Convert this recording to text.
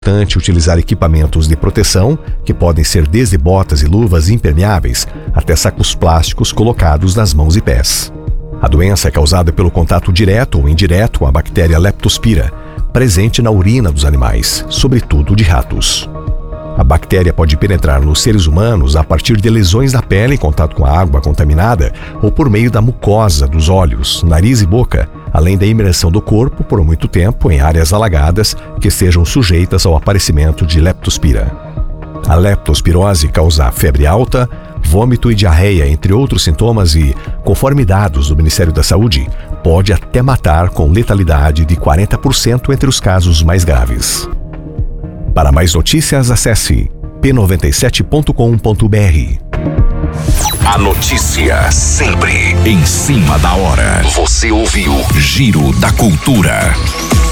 importante utilizar equipamentos de proteção, que podem ser desde botas e luvas impermeáveis até sacos plásticos colocados nas mãos e pés. A doença é causada pelo contato direto ou indireto com a bactéria Leptospira, presente na urina dos animais, sobretudo de ratos. A bactéria pode penetrar nos seres humanos a partir de lesões na pele em contato com a água contaminada ou por meio da mucosa dos olhos, nariz e boca, além da imersão do corpo por muito tempo em áreas alagadas que estejam sujeitas ao aparecimento de leptospira. A leptospirose causa febre alta, vômito e diarreia, entre outros sintomas e, conforme dados do Ministério da Saúde, pode até matar com letalidade de 40% entre os casos mais graves. Para mais notícias, acesse p97.com.br. A notícia sempre em cima da hora. Você ouviu Giro da Cultura.